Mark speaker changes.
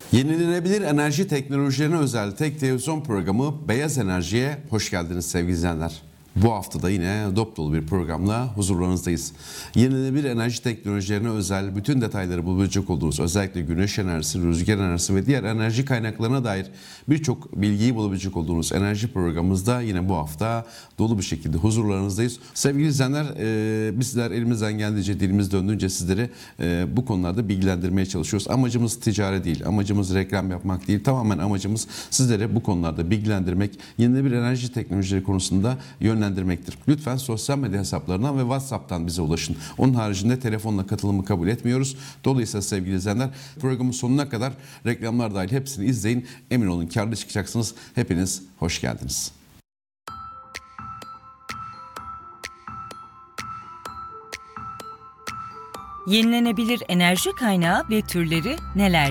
Speaker 1: Yenilenebilir enerji teknolojilerine özel tek televizyon programı Beyaz Enerji'ye hoş geldiniz sevgili izleyenler. Bu hafta da yine dop dolu bir programla huzurlarınızdayız. Yenilenebilir enerji teknolojilerine özel bütün detayları bulabilecek olduğunuz, özellikle güneş enerjisi, rüzgar enerjisi ve diğer enerji kaynaklarına dair birçok bilgiyi bulabilecek olduğunuz enerji programımızda yine bu hafta dolu bir şekilde huzurlarınızdayız. Sevgili izleyenler, bizler elimizden geldiğince, dilimiz döndüğünce sizleri bu konularda bilgilendirmeye çalışıyoruz. Amacımız ticari değil, amacımız reklam yapmak değil. Tamamen amacımız sizlere bu konularda bilgilendirmek, yenilenebilir enerji teknolojileri konusunda yönlendirmektir. Lütfen sosyal medya hesaplarından ve WhatsApp'tan bize ulaşın. Onun haricinde telefonla katılımı kabul etmiyoruz. Dolayısıyla sevgili izleyenler, programın sonuna kadar reklamlar dahil hepsini izleyin. Emin olun kârlı çıkacaksınız. Hepiniz hoş geldiniz.
Speaker 2: Yenilenebilir enerji kaynağı ve türleri neler?